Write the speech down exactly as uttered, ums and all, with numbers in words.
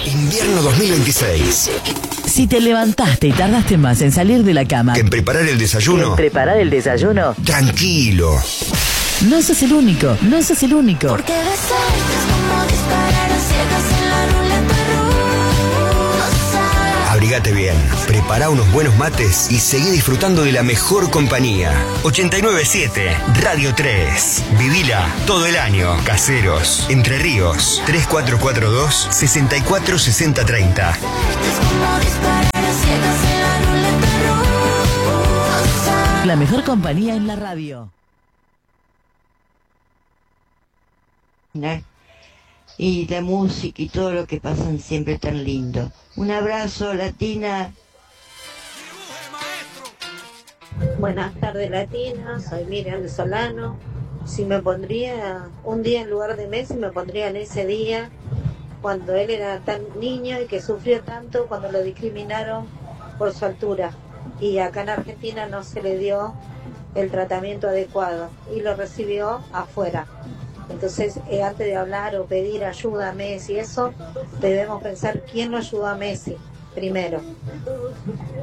Invierno dos mil veintiséis. Si te levantaste y tardaste más en salir de la cama que en preparar el desayuno, en preparar el desayuno, tranquilo. No sos el único, no sos el único. Porque besarte es como disparar a ciegas en la ruleta rusa. Abrigate bien, prepara unos buenos mates y seguí disfrutando de la mejor compañía. ochenta y nueve punto siete, Radio tres. Vivila todo el año. Caseros, Entre Ríos, tres cuatro cuatro dos, seis cuatro seis cero tres cero. Es como disparar a ciegas en la ruleta rusa. La mejor compañía en la radio. Y la música y todo lo que pasan siempre tan lindo. Un abrazo, Latina. Buenas tardes, Latina. Soy Miriam de Solano. Si me pondría un día en lugar de Messi, me pondría en ese día cuando él era tan niño y que sufrió tanto cuando lo discriminaron por su altura. Y acá en Argentina no se le dio el tratamiento adecuado y lo recibió afuera. Entonces, eh, antes de hablar o pedir ayuda a Messi y eso, debemos pensar quién lo ayudó a Messi primero.